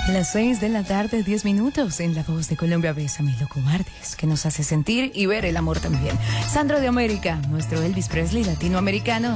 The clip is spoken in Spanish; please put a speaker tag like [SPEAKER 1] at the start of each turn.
[SPEAKER 1] Las 6 de la tarde, 10 minutos, en La Voz de Colombia. Bésame, loco Martes, que nos hace sentir y ver el amor también. Sandro de América, nuestro Elvis Presley latinoamericano.